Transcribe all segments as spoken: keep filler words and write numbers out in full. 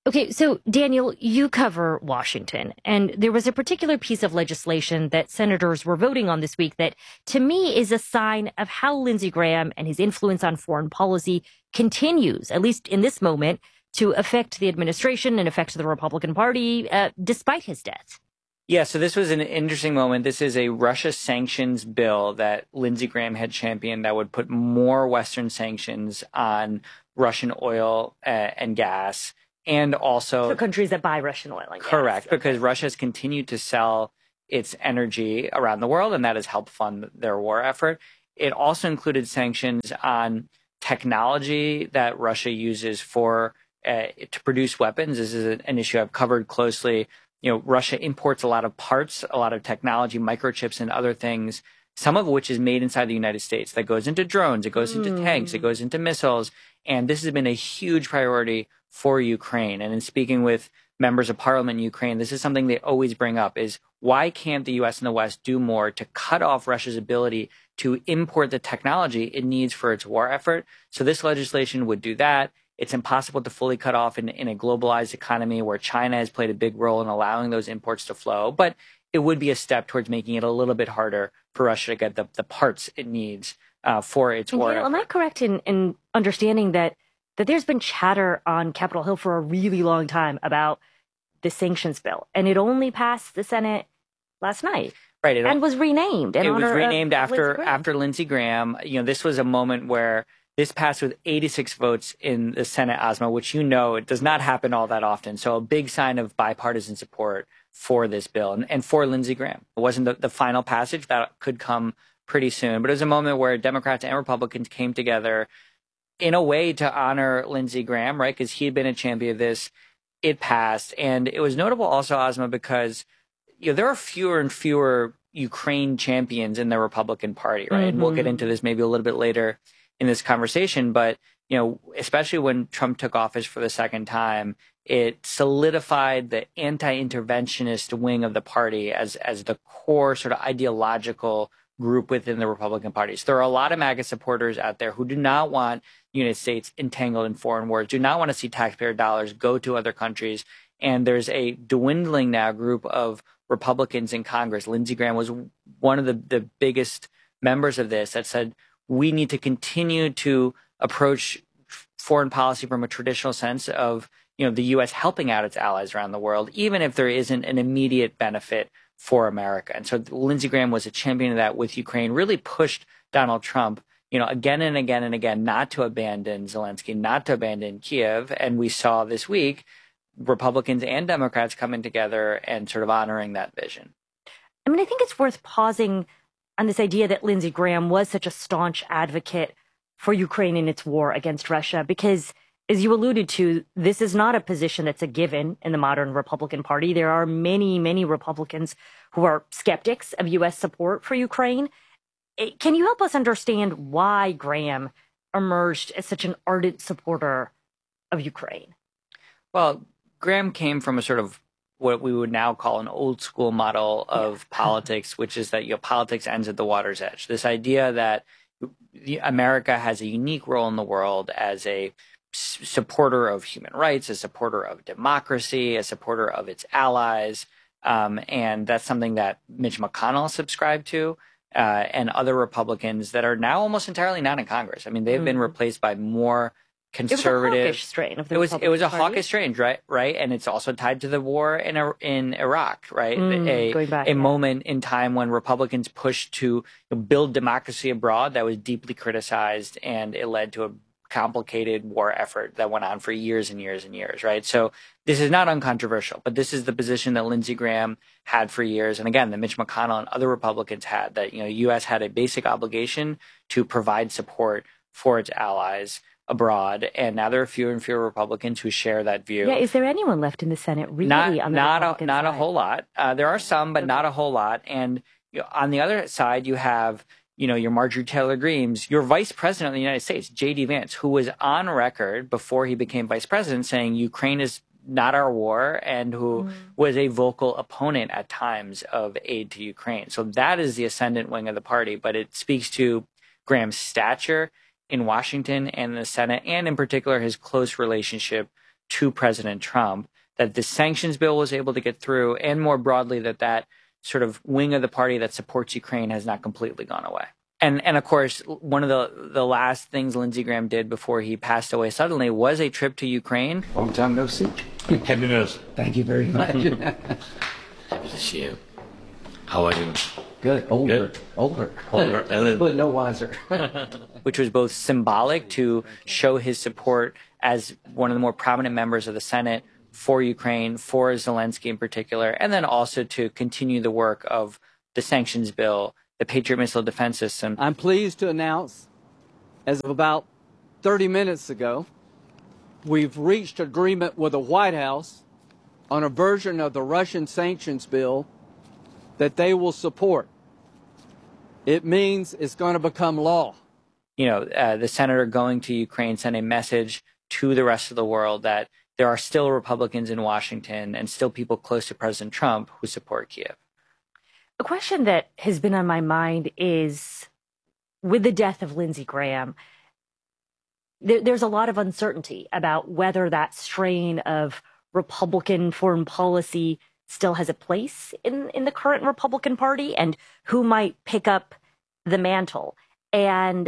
Okay, so Daniel, you cover Washington, and there was a particular piece of legislation that senators were voting on this week that, to me, is a sign of how Lindsey Graham and his influence on foreign policy continues, at least in this moment, to affect the administration and affect the Republican Party, uh, despite his death. Yeah, so this was an interesting moment. This is a Russia sanctions bill that Lindsey Graham had championed that would put more Western sanctions on Russian oil uh, and gas. And also for countries that buy Russian oil and gas. Correct, because Russia has continued to sell its energy around the world, and that has helped fund their war effort. It also included sanctions on technology that Russia uses for uh, to produce weapons. This is an issue I've covered closely. You know, Russia imports a lot of parts, a lot of technology, microchips, and other things, some of which is made inside the United States. That goes into drones, it goes mm. into tanks, it goes into missiles, and this has been a huge priority for Ukraine. And in speaking with members of parliament in Ukraine, this is something they always bring up is why can't the U S and the West do more to cut off Russia's ability to import the technology it needs for its war effort? So this legislation would do that. It's impossible to fully cut off in, in a globalized economy where China has played a big role in allowing those imports to flow. But it would be a step towards making it a little bit harder for Russia to get the, the parts it needs uh, for its war yeah, effort. Am I correct in, in understanding that that there's been chatter on Capitol Hill for a really long time about the sanctions bill, and it only passed the Senate last night, right? It, and was renamed. In it was honor renamed of after Lindsey after Lindsey Graham. You know, this was a moment where this passed with eighty-six votes in the Senate, Asma, which you know it does not happen all that often. So a big sign of bipartisan support for this bill and, and for Lindsey Graham. It wasn't the, the final passage that could come pretty soon, but it was a moment where Democrats and Republicans came together in a way to honor Lindsey Graham, right? Because he had been a champion of this. It passed. And it was notable also, Asma, because you know there are fewer and fewer Ukraine champions in the Republican Party, right? Mm-hmm. And we'll get into this maybe a little bit later in this conversation. But, you know, especially when Trump took office for the second time, it solidified the anti-interventionist wing of the party as, as the core sort of ideological group within the Republican Party. So there are a lot of MAGA supporters out there who do not want the United States entangled in foreign wars, do not want to see taxpayer dollars go to other countries. And there's a dwindling now group of Republicans in Congress. Lindsey Graham was one of the, the biggest members of this that said, we need to continue to approach foreign policy from a traditional sense of, you know, the U S helping out its allies around the world, even if there isn't an immediate benefit for America. And so Lindsey Graham was a champion of that with Ukraine, really pushed Donald Trump, you know, again and again and again, not to abandon Zelensky, not to abandon Kiev. And we saw this week Republicans and Democrats coming together and sort of honoring that vision. I mean, I think it's worth pausing on this idea that Lindsey Graham was such a staunch advocate for Ukraine in its war against Russia, because as you alluded to, this is not a position that's a given in the modern Republican Party. There are many, many Republicans who are skeptics of U S support for Ukraine. Can you help us understand why Graham emerged as such an ardent supporter of Ukraine? Well, Graham came from a sort of what we would now call an old school model of yeah. politics, which is that, you know, politics ends at the water's edge. This idea that America has a unique role in the world as a supporter of human rights, a supporter of democracy, a supporter of its allies. Um, and that's something that Mitch McConnell subscribed to, uh, and other Republicans that are now almost entirely not in Congress. I mean, they've mm. been replaced by more conservative. It was a hawkish strain of the It was, it was a Party. hawkish strain, right? Right. And it's also tied to the war in, in Iraq, right? Mm, a going back, a yeah. moment in time when Republicans pushed to build democracy abroad that was deeply criticized, and it led to a complicated war effort that went on for years and years and years, right? So this is not uncontroversial, but this is the position that Lindsey Graham had for years. And again, that Mitch McConnell and other Republicans had, that, you know, U S had a basic obligation to provide support for its allies abroad. And now there are fewer and fewer Republicans who share that view. Yeah, is there anyone left in the Senate really not, on the not Republican a, Not side? a whole lot. Uh, there are some, but not a whole lot. And you know, on the other side, you have, you know, your Marjorie Taylor Greenes, your vice president of the United States, J D Vance, who was on record before he became vice president saying Ukraine is not our war, and who mm. was a vocal opponent at times of aid to Ukraine. So that is the ascendant wing of the party, but it speaks to Graham's stature in Washington and the Senate, and in particular his close relationship to President Trump, that the sanctions bill was able to get through, and more broadly, that that sort of wing of the party that supports Ukraine has not completely gone away. And, and of course, one of the, the last things Lindsey Graham did before he passed away suddenly was a trip to Ukraine. Long time no see. Happy news. Thank you very much. Happy to see you. How are you? Good. Older. Good. Older. Older. But no wiser. Which was both symbolic to show his support as one of the more prominent members of the Senate for Ukraine, for Zelensky in particular, and then also to continue the work of the sanctions bill, the Patriot missile defense system. I'm pleased to announce, as of about thirty minutes ago, we've reached agreement with the White House on a version of the Russian sanctions bill that they will support. It means it's going to become law. You know, uh, the senator going to Ukraine sent a message to the rest of the world that there are still Republicans in Washington and still people close to President Trump who support Kiev. A question that has been on my mind is, with the death of Lindsey Graham, there, there's a lot of uncertainty about whether that strain of Republican foreign policy still has a place in, in the current Republican Party and who might pick up the mantle. And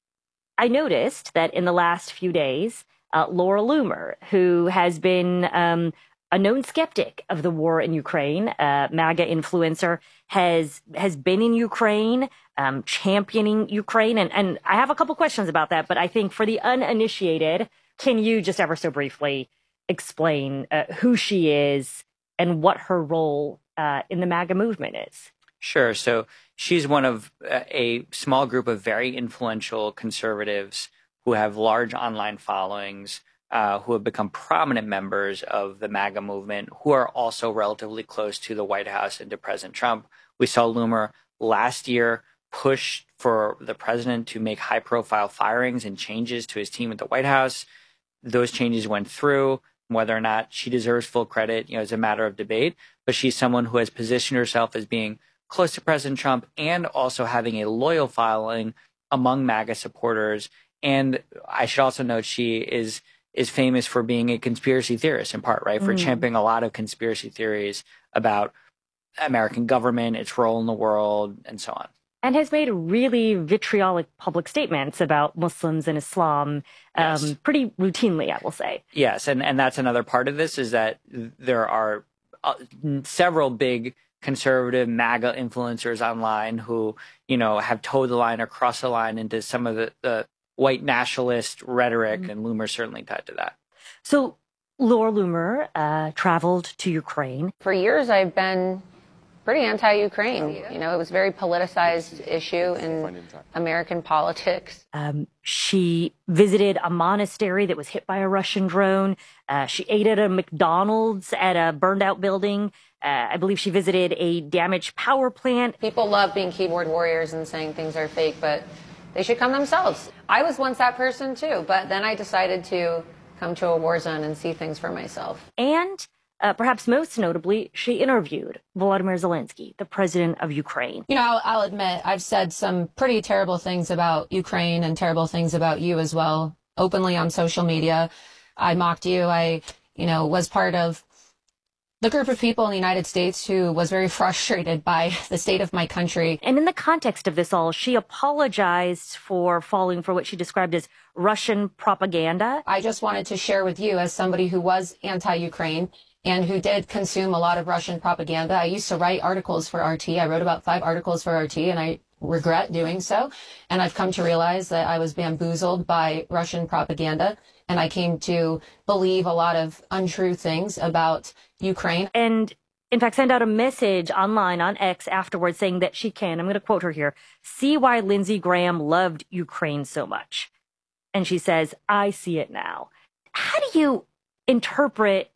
I noticed that in the last few days, uh, Laura Loomer, who has been um, a known skeptic of the war in Ukraine, uh, MAGA influencer, has has been in Ukraine, um, championing Ukraine. And, and I have a couple questions about that, but I think for the uninitiated, can you just ever so briefly explain uh, who she is and what her role uh, in the MAGA movement is? Sure. So she's one of a small group of very influential conservatives who have large online followings, uh, who have become prominent members of the MAGA movement, who are also relatively close to the White House and to President Trump. We saw Loomer last year push for the president to make high-profile firings and changes to his team at the White House. Those changes went through. Whether or not she deserves full credit, you know, is a matter of debate. But she's someone who has positioned herself as being close to President Trump and also having a loyal following among MAGA supporters. And I should also note she is is famous for being a conspiracy theorist in part, right? For mm. championing a lot of conspiracy theories about American government, its role in the world, and so on. And has made really vitriolic public statements about Muslims and Islam um, yes. pretty routinely, I will say. Yes, and, and that's another part of this is that there are uh, several big conservative MAGA influencers online who, you know, have towed the line or crossed the line into some of the, the white nationalist rhetoric, mm-hmm. and Loomer's certainly tied to that. So Laura Loomer uh, traveled to Ukraine. For years, I've been pretty anti-Ukraine. You know, it was a very politicized issue in American politics. Um, she visited a monastery that was hit by a Russian drone. Uh, she ate at a McDonald's at a burned out building. Uh, I believe she visited a damaged power plant. People love being keyboard warriors and saying things are fake, but they should come themselves. I was once that person too, but then I decided to come to a war zone and see things for myself. And Uh, perhaps most notably, she interviewed Volodymyr Zelensky, the president of Ukraine. You know, I'll, I'll admit I've said some pretty terrible things about Ukraine and terrible things about you as well, openly on social media. I mocked you. I, you know, was part of the group of people in the United States who was very frustrated by the state of my country. And in the context of this all, she apologized for falling for what she described as Russian propaganda. I just wanted to share with you, as somebody who was anti-Ukraine and who did consume a lot of Russian propaganda. I used to write articles for R T. I wrote about five articles for R T, and I regret doing so. And I've come to realize that I was bamboozled by Russian propaganda, and I came to believe a lot of untrue things about Ukraine. And in fact, send out a message online on X afterwards saying that she can, I'm going to quote her here, see why Lindsey Graham loved Ukraine so much. And she says, I see it now. How do you interpret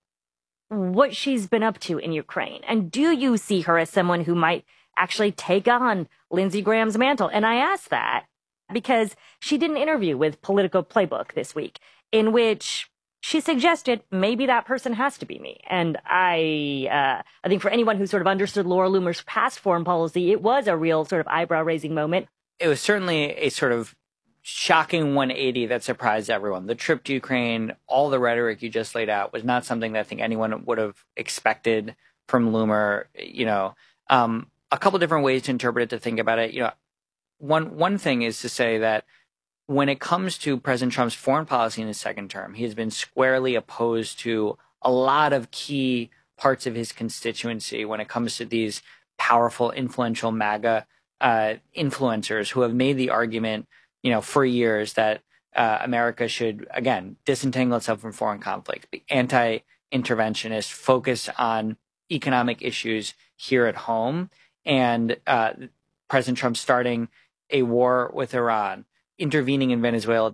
what she's been up to in Ukraine? And do you see her as someone who might actually take on Lindsey Graham's mantle? And I ask that because she did an interview with Politico Playbook this week in which she suggested maybe that person has to be me. And I, uh, I think for anyone who sort of understood Laura Loomer's past foreign policy, it was a real sort of eyebrow-raising moment. It was certainly a sort of shocking one eighty that surprised everyone. The trip to Ukraine, all the rhetoric you just laid out was not something that I think anyone would have expected from Loomer. You know, um, a couple different ways to interpret it, to think about it. You know, one one thing is to say that when it comes to President Trump's foreign policy in his second term, he has been squarely opposed to a lot of key parts of his constituency when it comes to these powerful, influential MAGA uh, influencers who have made the argument, you know, for years that uh, America should, again, disentangle itself from foreign conflict, be anti-interventionist, focus on economic issues here at home. And uh, President Trump starting a war with Iran, intervening in Venezuela